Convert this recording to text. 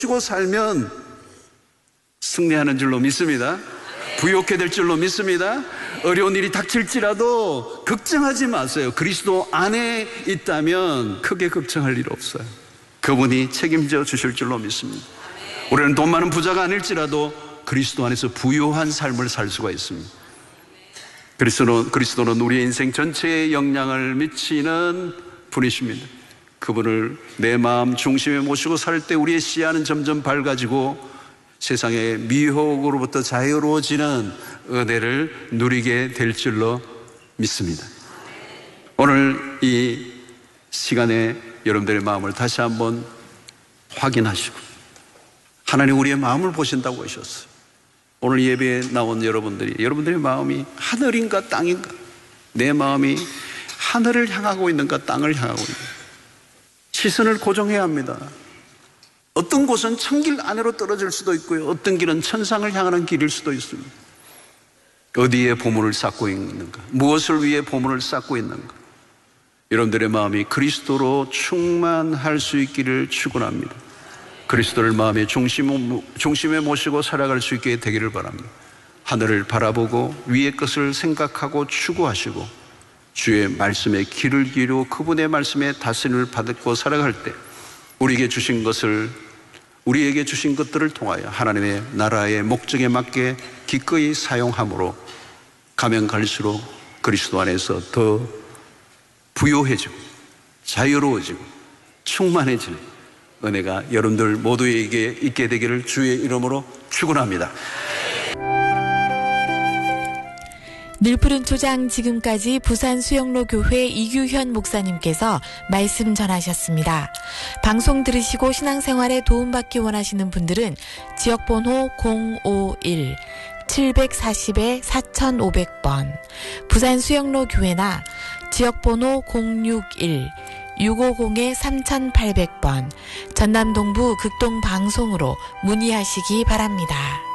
주고 살면 승리하는 줄로 믿습니다. 부욕해 될 줄로 믿습니다. 어려운 일이 닥칠지라도 걱정하지 마세요. 그리스도 안에 있다면 크게 걱정할 일 없어요. 그분이 책임져 주실 줄로 믿습니다. 우리는 돈 많은 부자가 아닐지라도 그리스도 안에서 부유한 삶을 살 수가 있습니다. 그리스도는 우리의 인생 전체에 영향을 미치는 분이십니다. 그분을 내 마음 중심에 모시고 살 때 우리의 시야는 점점 밝아지고 세상의 미혹으로부터 자유로워지는 은혜를 누리게 될 줄로 믿습니다. 오늘 이 시간에 여러분들의 마음을 다시 한번 확인하시고, 하나님 우리의 마음을 보신다고 하셨어요. 오늘 예배에 나온 여러분들의 마음이 하늘인가 땅인가, 내 마음이 하늘을 향하고 있는가 땅을 향하고 있는가, 시선을 고정해야 합니다. 어떤 곳은 천길 안으로 떨어질 수도 있고요, 어떤 길은 천상을 향하는 길일 수도 있습니다. 어디에 보물을 쌓고 있는가, 무엇을 위해 보물을 쌓고 있는가. 여러분들의 마음이 그리스도로 충만할 수 있기를 축원합니다. 그리스도를 마음의 중심에 모시고 살아갈 수 있게 되기를 바랍니다. 하늘을 바라보고 위의 것을 생각하고 추구하시고 주의 말씀에 귀를 기울이고 그분의 말씀에 다스림을 받고 살아갈 때 우리에게 주신 것들을 통하여 하나님의 나라의 목적에 맞게 기꺼이 사용함으로 가면 갈수록 그리스도 안에서 더 부요해지고 자유로워지고 충만해지는 은혜가 여러분들 모두에게 있게 되기를 주의 이름으로 축원합니다. 늘푸른 초장, 지금까지 부산 수영로 교회 이규현 목사님께서 말씀 전하셨습니다. 방송 들으시고 신앙생활에 도움받기 원하시는 분들은 지역번호 051-740-4500번 부산 수영로 교회나 지역번호 061-650-3800번 전남동부 극동방송으로 문의하시기 바랍니다.